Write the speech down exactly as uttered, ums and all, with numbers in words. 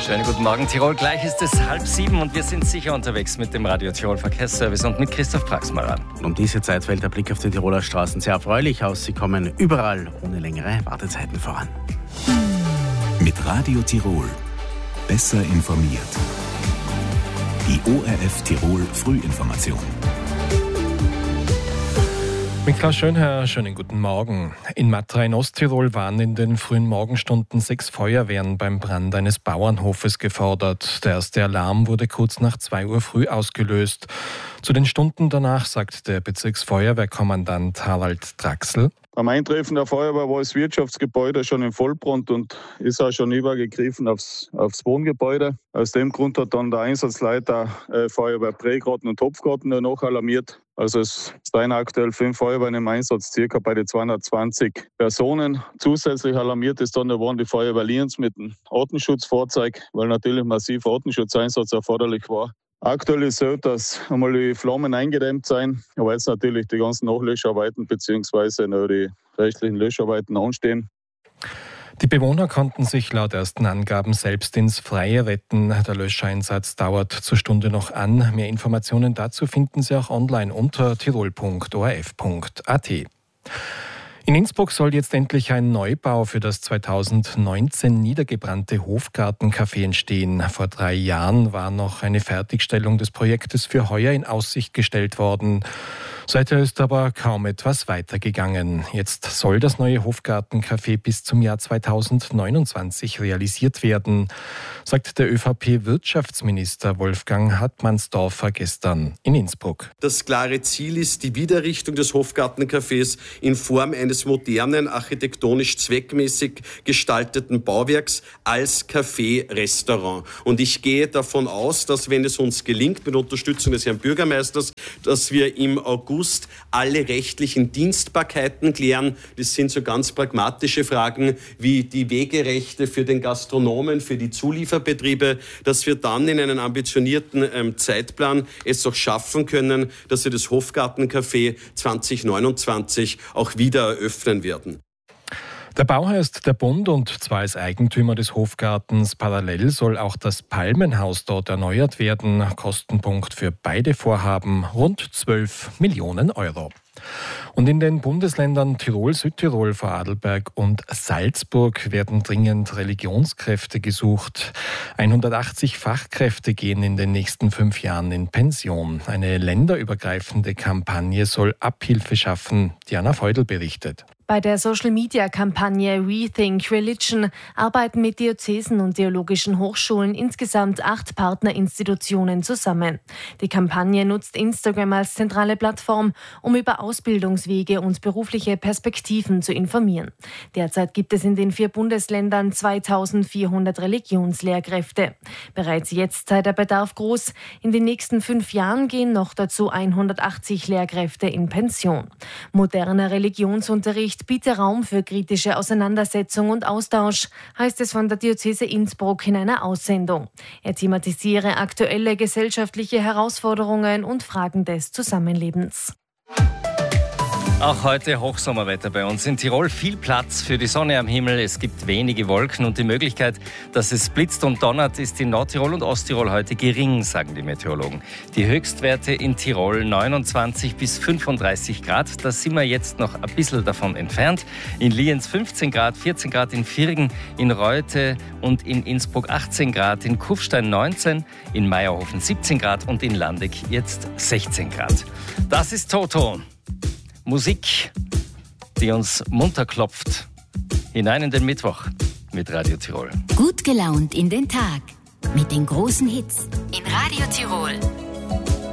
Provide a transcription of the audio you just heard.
Schönen guten Morgen, Tirol. Gleich ist es halb sieben und wir sind sicher unterwegs mit dem Radio Tirol Verkehrsservice und mit Christoph Praxmaler. Um diese Zeit fällt der Blick auf die Tiroler Straßen sehr erfreulich aus. Sie kommen überall ohne längere Wartezeiten voran. Mit Radio Tirol. Besser informiert. Die O R F Tirol Frühinformation. Mit Klaus Schönherr, schönen guten Morgen. In Matra in Osttirol waren in den frühen Morgenstunden sechs Feuerwehren beim Brand eines Bauernhofes gefordert. Der erste Alarm wurde kurz nach zwei Uhr früh ausgelöst. Zu den Stunden danach sagt der Bezirksfeuerwehrkommandant Harald Draxl: Am Eintreffen der Feuerwehr war das Wirtschaftsgebäude schon in Vollbrand und ist auch schon übergegriffen aufs, aufs Wohngebäude. Aus dem Grund hat dann der Einsatzleiter äh, Feuerwehr Prägarten und Topfgarten danach alarmiert. Also es seien aktuell fünf Feuerwehren im Einsatz, circa bei den zweihundertzwanzig Personen. Zusätzlich alarmiert ist dann waren die Feuerwehr Lienz mit dem Artenschutzfahrzeug, weil natürlich massiver Artenschutzeinsatz erforderlich war. Aktuell ist es so, dass einmal die Flammen eingedämmt sind, aber jetzt natürlich die ganzen Nachlöscharbeiten bzw. noch die rechtlichen Löscharbeiten anstehen. Die Bewohner konnten sich laut ersten Angaben selbst ins Freie retten. Der Löscheinsatz dauert zur Stunde noch an. Mehr Informationen dazu finden Sie auch online unter tirol punkt o r f punkt a t. In Innsbruck soll jetzt endlich ein Neubau für das zweitausendneunzehn niedergebrannte Hofgartencafé entstehen. Vor drei Jahren war noch eine Fertigstellung des Projektes für heuer in Aussicht gestellt worden. Seither ist aber kaum etwas weitergegangen. Jetzt soll das neue Hofgartencafé bis zum Jahr zweitausendneunundzwanzig realisiert werden, sagt der ÖVP-Wirtschaftsminister Wolfgang Hartmannsdorfer gestern in Innsbruck. Das klare Ziel ist die Wiedererrichtung des Hofgartencafés in Form eines modernen, architektonisch zweckmäßig gestalteten Bauwerks als Café-Restaurant. Und ich gehe davon aus, dass, wenn es uns gelingt, mit Unterstützung des Herrn Bürgermeisters, dass wir im August alle rechtlichen Dienstbarkeiten klären. Das sind so ganz pragmatische Fragen wie die Wegerechte für den Gastronomen, für die Zulieferbetriebe, dass wir dann in einem ambitionierten ähm, Zeitplan es auch schaffen können, dass wir das Hofgartencafé zweitausendneunundzwanzig auch wieder eröffnen werden. Der Bauherr ist der Bund und zwar als Eigentümer des Hofgartens. Parallel soll auch das Palmenhaus dort erneuert werden. Kostenpunkt für beide Vorhaben rund zwölf Millionen Euro. Und in den Bundesländern Tirol, Südtirol, Vorarlberg und Salzburg werden dringend Religionskräfte gesucht. hundertachtzig Fachkräfte gehen in den nächsten fünf Jahren in Pension. Eine länderübergreifende Kampagne soll Abhilfe schaffen. Diana Feudel berichtet. Bei der Social-Media-Kampagne Rethink Religion arbeiten mit Diözesen und theologischen Hochschulen insgesamt acht Partnerinstitutionen zusammen. Die Kampagne nutzt Instagram als zentrale Plattform, um über Ausbildungswege und berufliche Perspektiven zu informieren. Derzeit gibt es in den vier Bundesländern zweitausendvierhundert Religionslehrkräfte. Bereits jetzt sei der Bedarf groß. In den nächsten fünf Jahren gehen noch dazu hundertachtzig Lehrkräfte in Pension. Moderner Religionsunterricht biete Raum für kritische Auseinandersetzung und Austausch, heißt es von der Diözese Innsbruck in einer Aussendung. Er thematisiere aktuelle gesellschaftliche Herausforderungen und Fragen des Zusammenlebens. Auch heute Hochsommerwetter bei uns in Tirol. Viel Platz für die Sonne am Himmel. Es gibt wenige Wolken und die Möglichkeit, dass es blitzt und donnert, ist in Nordtirol und Osttirol heute gering, sagen die Meteorologen. Die Höchstwerte in Tirol neunundzwanzig bis fünfunddreißig Grad. Da sind wir jetzt noch ein bisschen davon entfernt. In Lienz fünfzehn Grad, vierzehn Grad in Virgen, in Reute und in Innsbruck achtzehn Grad, in Kufstein neunzehn, in Meierhofen siebzehn Grad und in Landeck jetzt sechzehn Grad. Das ist Toto. Musik, die uns munter klopft, hinein in den Mittwoch mit Radio Tirol. Gut gelaunt in den Tag mit den großen Hits in Radio Tirol.